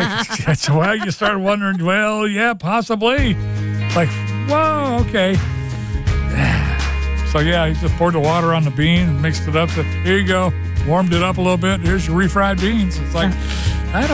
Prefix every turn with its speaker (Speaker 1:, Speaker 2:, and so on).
Speaker 1: Well, you start wondering, well, yeah, possibly. Like, whoa, okay. So, yeah, he just poured the water on the bean and mixed it up. Here you go. Warmed it up a little bit. Here's your refried beans. It's like,